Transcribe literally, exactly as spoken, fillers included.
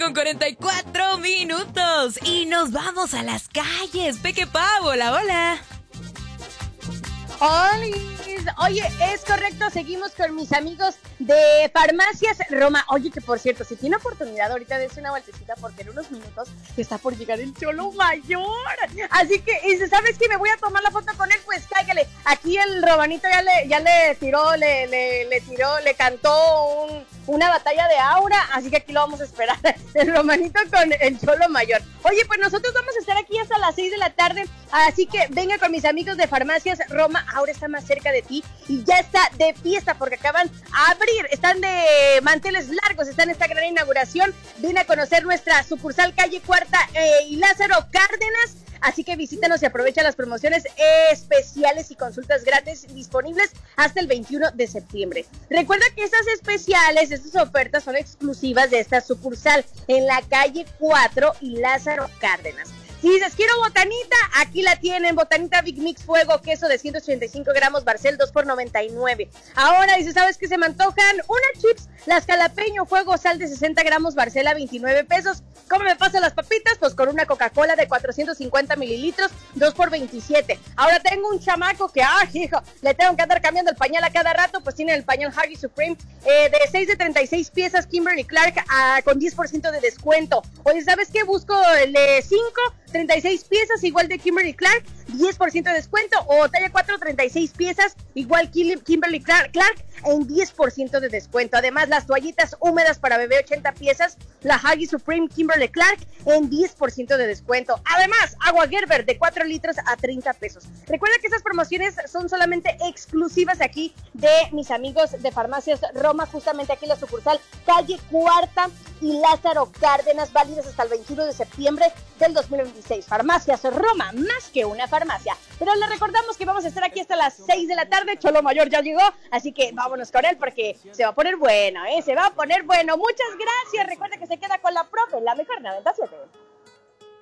con cuarenta y cuatro minutos y nos vamos a las calles. Peque Pau, hola, hola. Hola. Oye, es correcto, seguimos con mis amigos de Farmacias Roma. Oye, que por cierto, si tiene oportunidad ahorita dense una vueltecita porque en unos minutos está por llegar el Cholo Mayor. Así que, y si sabes que me voy a tomar la foto con él, pues cáigale. Aquí el Romanito ya le, ya le tiró, le, le, le tiró, le cantó un, una batalla de aura, así que aquí lo vamos a esperar. El Romanito con el Cholo Mayor. Oye, pues nosotros vamos a estar aquí hasta las seis de la tarde, así que venga con mis amigos de Farmacias Roma, ahora está más cerca de ti y ya está de fiesta porque acaban a abrir, están de manteles largos, están en esta gran inauguración. Ven a conocer nuestra sucursal calle Cuarta eh, y Lázaro Cárdenas. Así que visítanos y aprovecha las promociones especiales y consultas gratis disponibles hasta el veintiuno de septiembre. Recuerda que estas especiales, estas ofertas son exclusivas de esta sucursal en la calle cuatro y Lázaro Cárdenas. Si dices, quiero botanita, aquí la tienen, botanita Big Mix Fuego, queso de ciento ochenta y cinco gramos, Barcel dos por noventa y nueve. Ahora dices, ¿sabes qué se me antojan? Unas chips, las Jalapeño Fuego, sal de sesenta gramos, Barcel a veintinueve pesos. ¿Cómo me paso las papitas? Pues con una Coca-Cola de cuatrocientos cincuenta mililitros, dos por veintisiete. Ahora tengo un chamaco que, ah, hijo, le tengo que andar cambiando el pañal a cada rato, pues tiene el pañal Huggies Supreme eh, de seis de treinta y seis piezas, Kimberly Clark, ah, con diez por ciento de descuento. Oye, ¿sabes qué? Busco el de cinco, treinta y seis piezas, igual de Kimberly Clark, diez por ciento de descuento, o talla cuatro, treinta y seis piezas, igual Kimberly Clark, Clark en diez por ciento de descuento. Además, las toallitas húmedas para bebé, ochenta piezas, la Huggies Supreme Kimberly Clark en diez por ciento de descuento. Además, agua Gerber de cuatro litros a treinta pesos. Recuerda que estas promociones son solamente exclusivas aquí de mis amigos de Farmacias Roma, justamente aquí en la sucursal calle Cuarta y Lázaro Cárdenas, válidas hasta el veintiuno de septiembre del dos mil veintiséis. Farmacias Roma, más que una farmacia. Pero les recordamos que vamos a estar aquí hasta las seis de la tarde. Cholo Mayor ya llegó, así que vámonos con él porque se va a poner bueno, ¿eh? Se va a poner bueno. Muchas gracias. Recuerda que se queda con la profe, la mejor noventa y siete.